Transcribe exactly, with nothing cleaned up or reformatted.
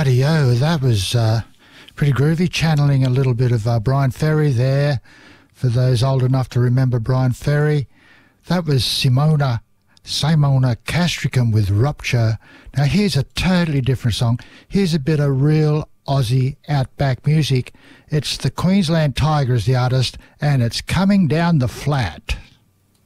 Rightio, that was uh, pretty groovy, channeling a little bit of uh, Brian Ferry there, for those old enough to remember Brian Ferry. That was Simona, Simona Castricum with Rupture. Now here's a totally different song. Here's a bit of real Aussie outback music. It's the Queensland Tigers, the artist, and it's Coming Down the Flat.